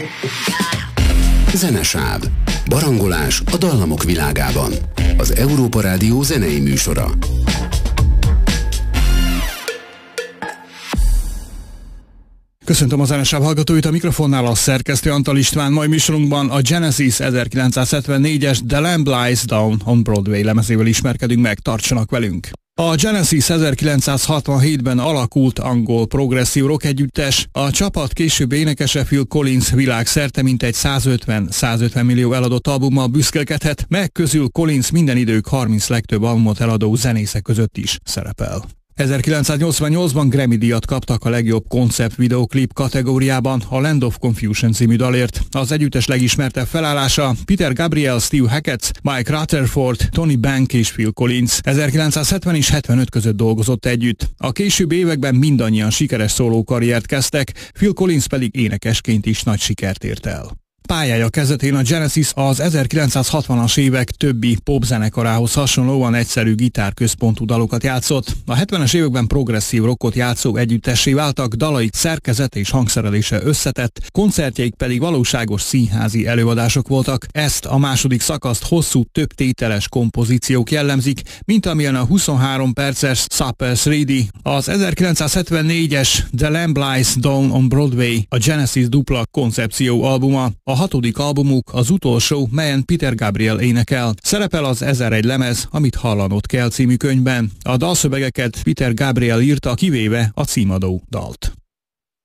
Zenesáv. Barangolás a dallamok világában. Az Európa Rádió zenei műsora. Köszöntöm a Zenesáv hallgatóit, a mikrofonnál a szerkesztő Antal István. Mai műsorunkban a Genesis 1974-es The Lamb Lies Down on Broadway lemezével ismerkedünk meg, tartsanak velünk! A Genesis 1967-ben alakult angol progresszív rock együttes, a csapat később énekese Phil Collins világszerte mintegy 150 millió eladott albummal büszkélkedhet, meg közül Collins minden idők 30 legtöbb albumot eladó zenészek között is szerepel. 1988-ban Grammy-díjat kaptak a legjobb koncept videoklip kategóriában a Land of Confusion című dalért. Az együttes legismertebb felállása Peter Gabriel, Steve Hackett, Mike Rutherford, Tony Bank és Phil Collins. 1970 és 75 között dolgozott együtt. A későbbi években mindannyian sikeres szólókarriert kezdtek, Phil Collins pedig énekesként is nagy sikert ért el. Pályája kezdetén a Genesis az 1960-as évek többi popzenekarához hasonlóan egyszerű gitárközpontú dalokat játszott. A 70-es években progresszív rockot játszó együttessé váltak, dalaik szerkezete és hangszerelése összetett, koncertjeik pedig valóságos színházi előadások voltak. Ezt a második szakaszt hosszú, több tételes kompozíciók jellemzik, mint amilyen a 23 perces Supper's Ready, az 1974-es The Lamb Lies Down on Broadway, a Genesis dupla koncepció albuma. A hatodik albumuk az utolsó, melyen Peter Gabriel énekel. Szerepel az 1001 lemez, amit hallanod kell című könyvben. A dalszövegeket Peter Gabriel írta, kivéve a címadó dalt.